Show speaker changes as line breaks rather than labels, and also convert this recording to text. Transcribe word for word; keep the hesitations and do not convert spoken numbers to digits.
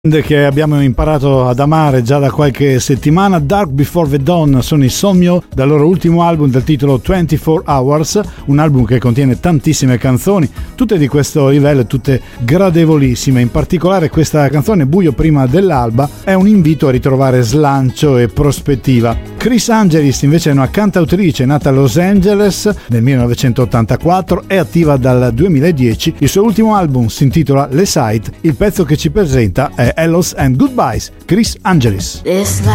Che abbiamo imparato ad amare già da qualche settimana. Dark Before the Dawn sono i Somio dal loro ultimo album dal titolo ventiquattro Hours, un album che contiene tantissime canzoni, tutte di questo livello, tutte gradevolissime. In particolare questa canzone, Buio prima dell'alba, è un invito a ritrovare slancio e prospettiva. Chris Angelis invece è una cantautrice nata a Los Angeles nel millenovecentottantaquattro, è attiva dal duemiladieci, il suo ultimo album si intitola Le Sight, il pezzo che ci presenta è Hellos and Goodbyes, Chris Angelis.